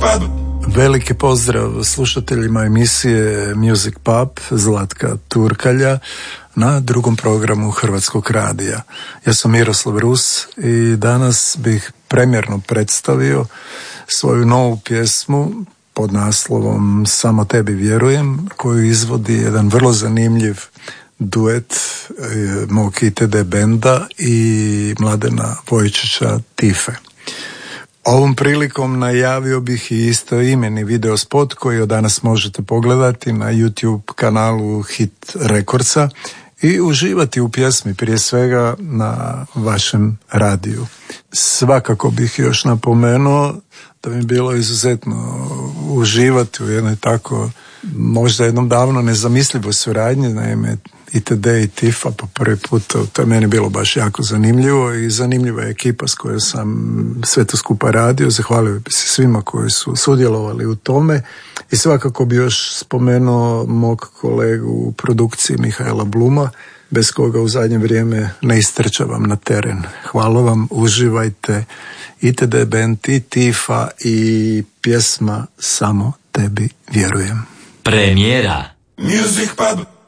Veliki pozdrav slušateljima emisije Music Pub Zlatka Turkalja na drugom programu Hrvatskog radija. Ja sam Miroslav Rus i danas bih premjerno predstavio svoju novu pjesmu pod naslovom Samo tebi vjerujem, koju izvodi jedan vrlo zanimljiv duet mog ITD benda i Mladena Vojčića Tife. Ovom prilikom najavio bih i istoimeni video spot koji od danas možete pogledati na YouTube kanalu Hit Recordsa i uživati u pjesmi, prije svega na vašem radiju. Svakako bih još napomenuo da mi je bilo izuzetno uživati u jednoj tako možda jednom davno nezamislivoj suradnji, naime ITD i Tifa po prvi put, to je meni bilo baš jako zanimljivo i zanimljiva je ekipa s kojoj sam sve to skupa radio. Zahvalio bih se svima koji su sudjelovali u tome i svakako bi još spomenuo mog kolegu u produkciji Mihajla Bluma, bez koga u zadnje vrijeme ne istrčavam na teren. Hvala vam, uživajte. ITD band i Tifa i pjesma Samo tebi vjerujem. Premijera Music Pub